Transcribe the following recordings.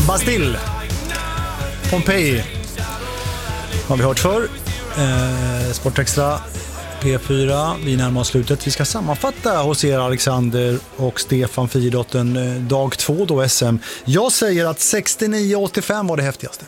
Bastille, Pompeji har vi hört förr. Sportextra P4, vi närmar oss slutet. Vi ska sammanfatta hos er Alexander och Stefan Friidrotten dag 2 då SM. Jag säger att 69-85 var det häftigaste.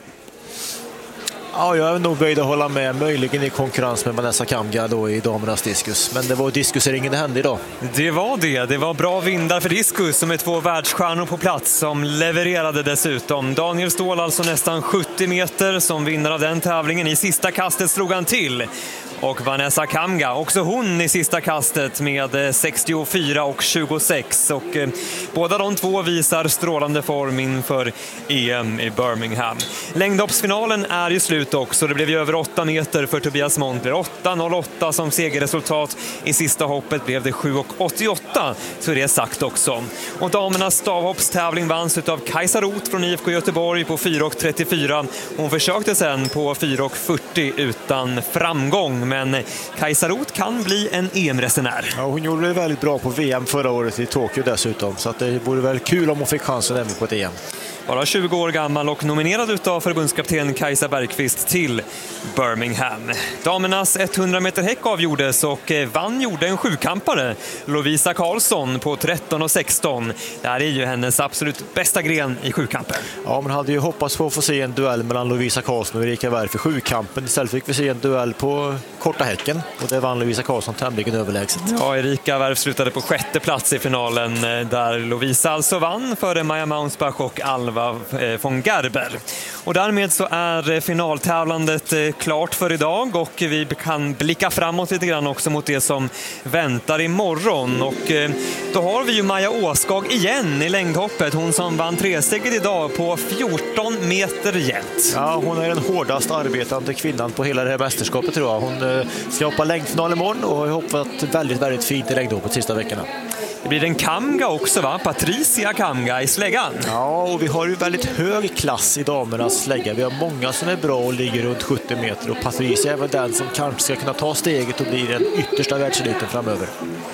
Ja, jag är nog böjd att hålla med, möjligen i konkurrens med Vanessa Kamga då i damernas diskus. Men det var diskusringen det hände idag. Det var bra vindar för diskus som är 2 världsstjärnor på plats som levererade dessutom. Daniel Ståhl alltså nästan 70 meter som vinnare av den tävlingen. I sista kastet slog han till. Och Vanessa Kamga, också hon i sista kastet med 64 och 26. Och båda de två visar strålande form inför EM i Birmingham. Längdhoppsfinalen är ju slut också. Det blev ju över 8 meter för Tobias Montler. 8.08 som segerresultat. I sista hoppet blev det 7.88, så är det sagt också. Och damernas stavhoppstävling vanns av Kajsa Roth från IFK Göteborg på 4.34. Hon försökte sen på 4.40 utan framgång. Men Kajsa Roth kan bli en EM-resenär. Ja, hon gjorde det väldigt bra på VM förra året i Tokyo dessutom. Så att det vore väl kul om hon fick chansen även på ett EM. Bara 20 år gammal och nominerad av förbundskapten Kajsa Bergqvist till Birmingham. Damernas 100 meter häck avgjordes och vann gjorde en sjukampare, Lovisa Karlsson på 13.16. Det här är ju hennes absolut bästa gren i sjukampen. Ja, man hade ju hoppats på att få se en duell mellan Lovisa Karlsson och Erika Werf i sjukampen. Istället fick vi se en duell på korta häcken och det vann Lovisa Karlsson tämligen överlägset. Ja, Erika Werf slutade på 6:e plats i finalen där Lovisa alltså vann före Maja Maunsbach och Alva von Gerber. Och därmed så är finaltävlandet klart för idag och vi kan blicka framåt lite grann också mot det som väntar imorgon. Och då har vi ju Maja Åskag igen i längdhoppet. Hon som vann 3-steget idag på 14 meter jämnt. Ja, hon är den hårdast arbetande kvinnan på hela det här mästerskapet tror jag. Hon ska hoppa längdfinal imorgon och har hoppat väldigt, väldigt fint i längdhoppet sista veckorna. Det blir en Kamga också va? Patricia Kamga i släggan. Ja, och vi har ju väldigt hög klass i damernas slägga. Vi har många som är bra och ligger runt 70 meter. Och Patricia är väl den som kanske ska kunna ta steget och bli den yttersta världseliten framöver.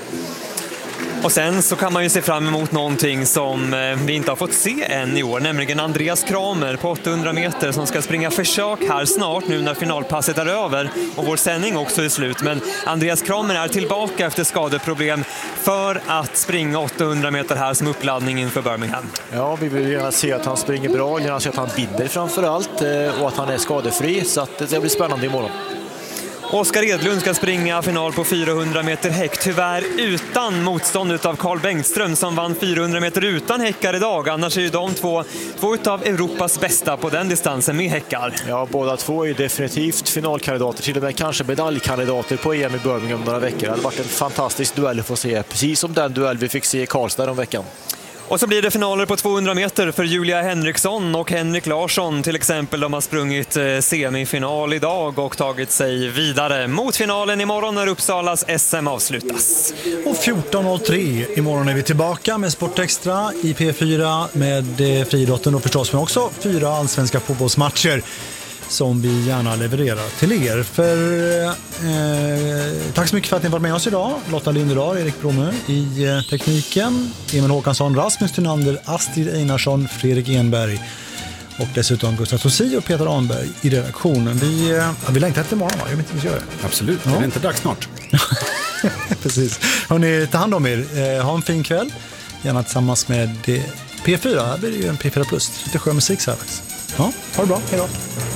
Och sen så kan man ju se fram emot någonting som vi inte har fått se än i år, nämligen Andreas Kramer på 800 meter som ska springa försök här snart nu när finalpasset är över och vår sändning också är slut. Men Andreas Kramer är tillbaka efter skadeproblem för att springa 800 meter här som uppladdning inför Birmingham. Ja, vi vill gärna se att han springer bra, gärna se att han vinner framförallt och att han är skadefri, så att det blir spännande imorgon. Oskar Edlund ska springa final på 400 meter häck, tyvärr utan motstånd av Carl Bengtström som vann 400 meter utan häckar idag. Annars är ju de två av Europas bästa på den distansen med häckar. Ja, båda två är definitivt finalkandidater, till och med kanske medaljkandidater på EM i Birmingham om några veckor. Det hade varit en fantastisk duell att få se, precis som den duell vi fick se i Karlstad om veckan. Och så blir det finaler på 200 meter för Julia Henriksson och Henrik Larsson till exempel. De har sprungit semifinal idag och tagit sig vidare mot finalen imorgon när Uppsalas SM avslutas. Och 14.03 imorgon är vi tillbaka med Sportextra i P4 med friidrotten och förstås, men också 4 allsvenska fotbollsmatcher som vi gärna levererar till er. Tack så mycket för att ni var med oss idag. Lotta Lindedahl, Erik Bromö i tekniken, Emil Håkansson, Rasmus Thunander, Astrid Einarsson, Fredrik Enberg och dessutom Gustav Tossi och Peter Anberg i redaktionen. Vi längtar efter imorgon, va? Jag vet inte vad vi gör. Absolut, ja. Det är inte dags snart. Precis. Hörrni, ta hand om er. Ha en fin kväll. Gärna tillsammans med P4. Här blir det ju en P4 Plus. Lite skön musik så här. Ja, ha det bra. Hej då.